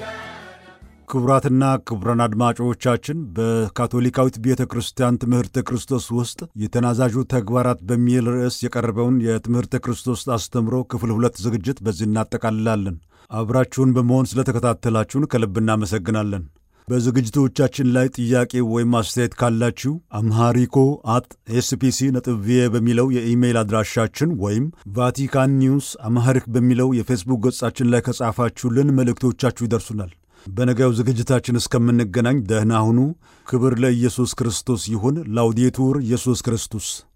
ክቡራትና ክቡራን አድማጮቻችን በካቶሊካዊት ቤተክርስቲያን ትምህርተ ክርስቶስ ውስጥ የተናዛዡ ተግባራት በሚል ርዕስ የቀረበውን የትምህርተ ክርስቶስ አስተምሮ ክፍል 2 ዝግጅት በዚህ እናጠቃልላለን። አብራችሁን በመሆን ስለተከታተላችሁን ከልብ እናመሰግናለን። በዝግጅቶቻችን ላይ ጥያቄ ወይም አስተያየት ካላችሁ amharico@spc.va በሚለው የኢሜይል አድራሻችን ወይም ቫቲካን ኒውስ አምሃሪክ በሚለው የፌስቡክ ገጻችን ላይ ከጻፋችሁልን መልእክቶቻችሁ ይደርሱናል። በነገው ዝግጅታችን እስከምንገናኝ ደህና ሁኑ። ክብር ለኢየሱስ ክርስቶስ ይሁን። ላውዴቱር ኢየሱስ ክርስቶስ